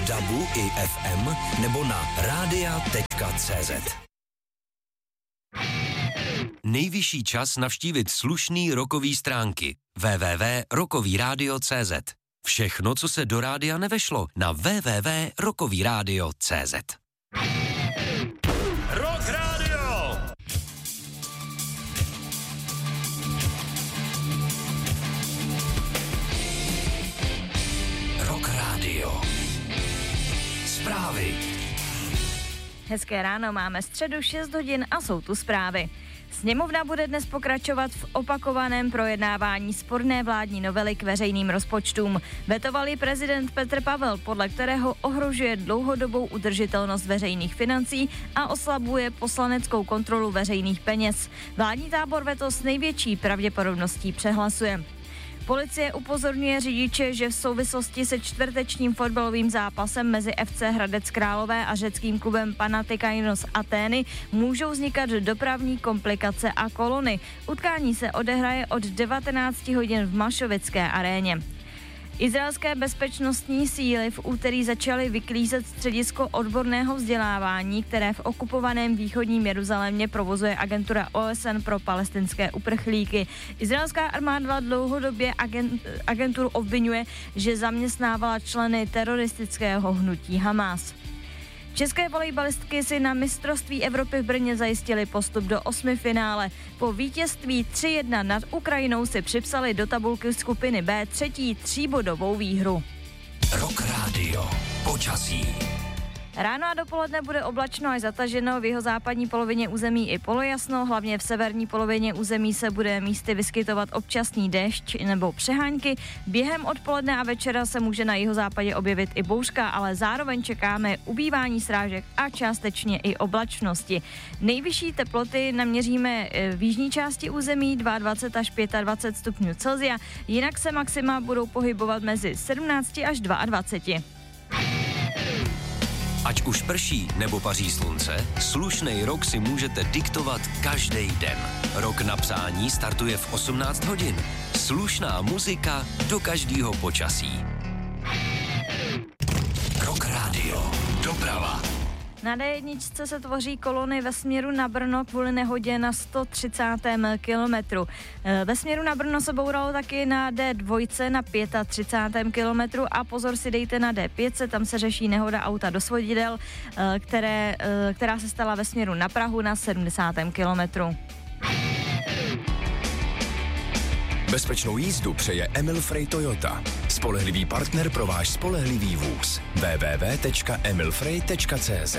v DABu i FM nebo na radia.cz. Nejvyšší čas navštívit slušný rockový stránky www.rockovyradio.cz. Všechno, co se do rádia nevešlo, na www.rockovyradio.cz. Rock Radio! Rock Radio. Zprávy. Hezké ráno, máme středu 6 hodin a jsou tu zprávy. Sněmovna bude dnes pokračovat v opakovaném projednávání sporné vládní novely k veřejným rozpočtům. Vetoval ji prezident Petr Pavel, podle kterého ohrožuje dlouhodobou udržitelnost veřejných financí a oslabuje poslaneckou kontrolu veřejných peněz. Vládní tábor veto s největší pravděpodobností přehlasuje. Policie upozorňuje řidiče, že v souvislosti se čtvrtečním fotbalovým zápasem mezi FC Hradec Králové a řeckým klubem Panathinaikos Atény můžou vznikat dopravní komplikace a kolony. Utkání se odehraje od 19 hodin v Mašovické aréně. Izraelské bezpečnostní síly v úterý začaly vyklízet středisko odborného vzdělávání, které v okupovaném východním Jeruzalémě provozuje agentura OSN pro palestinské uprchlíky. Izraelská armáda dlouhodobě agenturu obviňuje, že zaměstnávala členy teroristického hnutí Hamas. České volejbalistky si na mistrovství Evropy v Brně zajistili postup do 8. finále. Po vítězství 3-1 nad Ukrajinou si připsali do tabulky skupiny B třetí 3bodovou výhru. Rock Radio. Počasí. Ráno a dopoledne bude oblačno až zataženo, v jihozápadní polovině území i polojasno, hlavně v severní polovině území se bude místy vyskytovat občasný déšť nebo přehánky. Během odpoledne a večera se může na jihozápadě objevit i bouřka, ale zároveň čekáme ubývání srážek a částečně i oblačnosti. Nejvyšší teploty naměříme v jižní části území 22 až 25 stupňů Celsia, jinak se maxima budou pohybovat mezi 17 až 22. Ať už prší nebo paří slunce, slušnej rok si můžete diktovat každý den. Rok na psání startuje v 18 hodin. Slušná muzika do každého počasí. Rock Radio. Doprava. Na D1 se tvoří kolony ve směru na Brno kvůli nehodě na 130. kilometru. Ve směru na Brno se bouralo taky na D2 na 35. kilometru a pozor si dejte na D5, tam se řeší nehoda auta do svodidel, která se stala ve směru na Prahu na 70. kilometru. Bezpečnou jízdu přeje Emil Frey Toyota. Spolehlivý partner pro váš spolehlivý vůz. www.emilfrey.cz.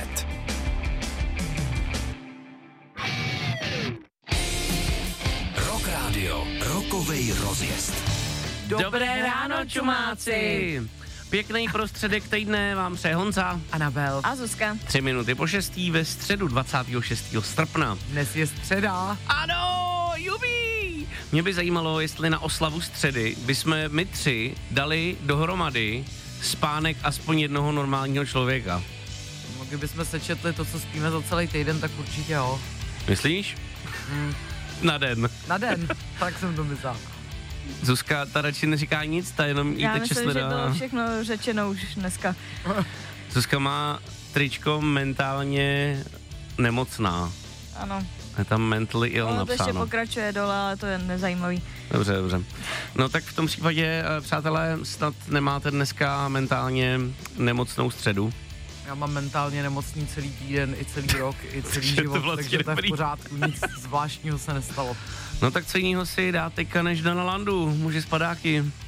Rock Radio. Rockovej rozjezd. Dobré ráno, čumáci! Pěkný prostředek týdne vám přeje Honza, Anabel A Zuzka. 3 minuty po 6. ve středu 26. srpna. Dnes je středa. Ano, jubí! Mě by zajímalo, jestli na oslavu středy bychom my 3 dali dohromady spánek aspoň jednoho normálního člověka. No, kdybychom sečetli to, co spíme za celý týden, tak určitě jo. Myslíš? Na den. Na den, tak jsem to myslel. Zuzka, ta radši neříká nic, ta jenom jí Já teče myslím, že slina. bylo všechno řečeno už dneska. Zuzka má tričko mentálně nemocná. Ano. Je tam mentally ill Ono to ještě napsáno. pokračuje dole, ale to je nezajímavý. Dobře. No tak v tom případě, přátelé, snad nemáte dneska mentálně nemocnou středu. Já mám mentálně nemocný celý týden, i celý rok, i celý život, vlastně takže to je v dobrý. pořádku, nic zvláštního se nestalo. No tak co jinýho si dá teďka než na Landu, muži spadáky.